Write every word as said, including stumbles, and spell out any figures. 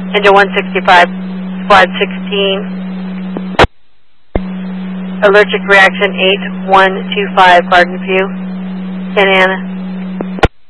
Engine one sixty-five, Squad sixteen. Allergic reaction eight one two five, Garden View, Santa Ana.